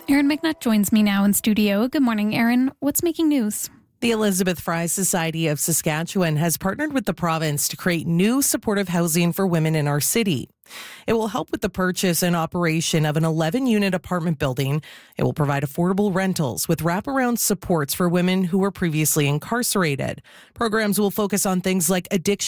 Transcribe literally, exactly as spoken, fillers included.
Erin McNutt joins me now in studio. Good morning, Erin. What's making news? The Elizabeth Fry Society of Saskatchewan has partnered with the province to create new supportive housing for women in our city. It will help with the purchase and operation of an eleven-unit apartment building. It will provide affordable rentals with wraparound supports for women who were previously incarcerated. Programs will focus on things like addiction